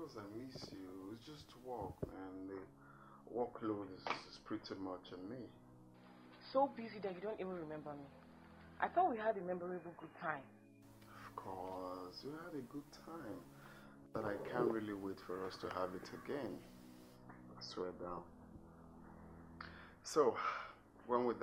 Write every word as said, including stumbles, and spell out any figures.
course I miss you. It's just work, and the workload is, is pretty much on me. So busy that you don't even remember me. I thought we had a memorable good time. Of course, we had a good time. But I can't really wait for us to have it again. I swear down. So, when we